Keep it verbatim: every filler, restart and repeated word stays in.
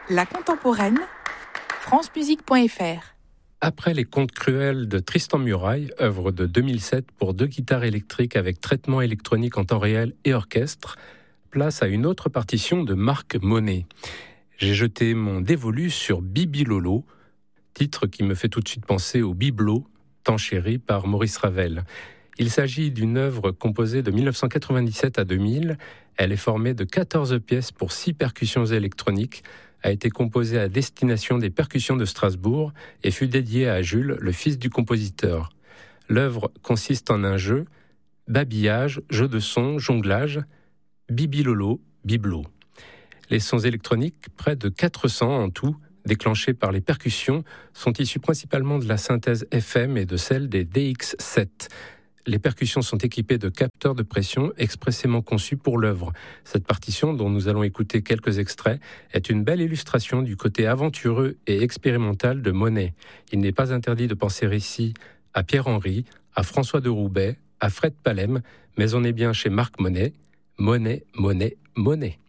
La contemporaine, francemusique point f r. Après les contes cruels de Tristan Murail, œuvre de deux mille sept pour deux guitares électriques avec traitement électronique en temps réel et orchestre, place à une autre partition de Marc Monet. J'ai jeté mon dévolu sur Bibi Lolo, titre qui me fait tout de suite penser au bibelot, tant chéri par Maurice Ravel. Il s'agit d'une œuvre composée de mille neuf cent quatre-vingt-dix-sept à deux mille. Elle est formée de quatorze pièces pour six percussions électroniques, a été composée à destination des percussions de Strasbourg et fut dédiée à Jules, le fils du compositeur. L'œuvre consiste en un jeu, babillage, jeu de sons, jonglage, bibilolo, bibelot. Les sons électroniques, près de quatre cents en tout, déclenchés par les percussions, sont issus principalement de la synthèse F M et de celle des D X sept. Les percussions sont équipées de capteurs de pression expressément conçus pour l'œuvre. Cette partition, dont nous allons écouter quelques extraits, est une belle illustration du côté aventureux et expérimental de Monet. Il n'est pas interdit de penser ici à Pierre-Henry, à François de Roubaix, à Fred Palem, mais on est bien chez Marc Monet. Monet, Monet, Monet.